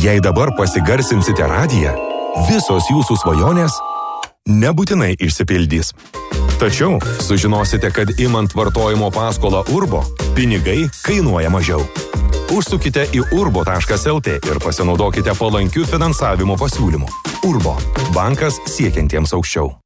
Jei dabar pasigarsinsite radiją, visos jūsų svajonės nebūtinai išsipildys. Tačiau sužinosite, kad imant vartojimo paskolą Urbo, pinigai kainuoja mažiau. Užsukite į urbo.lt ir pasinaudokite palankiu finansavimo pasiūlymu. Urbo – bankas siekiantiems aukščiau.